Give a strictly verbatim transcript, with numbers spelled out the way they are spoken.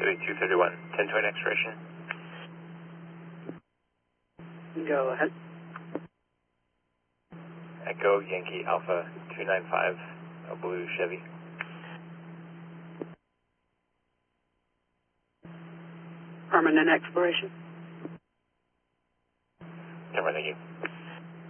thirty-two thirty-one, ten twenty expiration. Go ahead. Echo Yankee Alpha two nine five, a blue Chevy. Permanent expiration. Camera, thank you.